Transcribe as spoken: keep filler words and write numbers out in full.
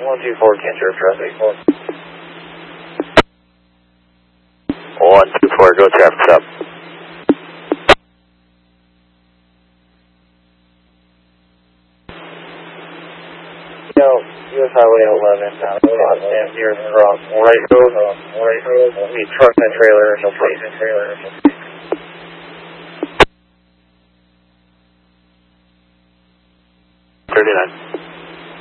one two four, cancer traffic. one two four, go traffic stop. No, U S Highway eleven, and near cross, right road, right road, meet truck and trailer, no place and trailer. thirty-nine.